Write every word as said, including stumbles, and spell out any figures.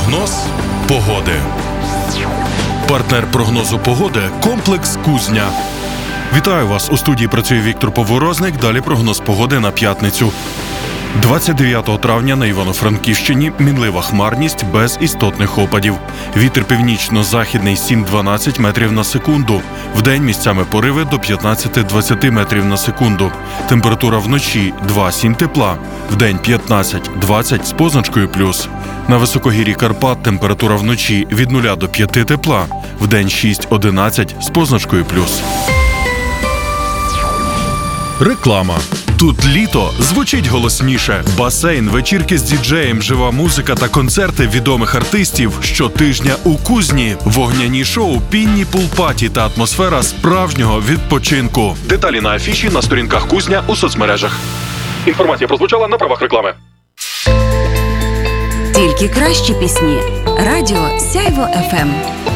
Прогноз погоди. Партнер прогнозу погоди – комплекс «Кузня». Вітаю вас! У студії працює Віктор Поворозник. Далі прогноз погоди на п'ятницю. двадцять дев'ятого травня на Івано-Франківщині мінлива хмарність без істотних опадів. Вітер північно-західний сім-дванадцять метрів на секунду. Вдень місцями пориви до п'ятнадцять-двадцять метрів на секунду. Температура вночі два-сім тепла. Вдень п'ятнадцять-двадцять з позначкою плюс. На високогір'ї Карпат температура вночі від нуля до п'яти тепла. Вдень шість-одинадцять з позначкою плюс. Реклама. Тут літо звучить голосніше. Басейн, вечірки з діджеєм, жива музика та концерти відомих артистів щотижня у Кузні. Вогняні шоу, пінні пул-паті та атмосфера справжнього відпочинку. Деталі на афіші на сторінках Кузня у соцмережах. Інформація прозвучала на правах реклами. Тільки кращі пісні. Радіо Сяйво еф ем.